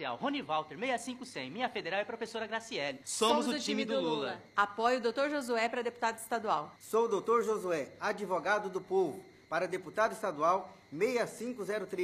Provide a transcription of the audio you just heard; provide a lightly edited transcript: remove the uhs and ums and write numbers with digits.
social. Rony Walter, 65100. Minha federal é professora Graciele. Somos o time do Lula. Apoio o Dr. Josué para deputado estadual. Sou o Dr. Josué, advogado do povo, para deputado estadual 65013.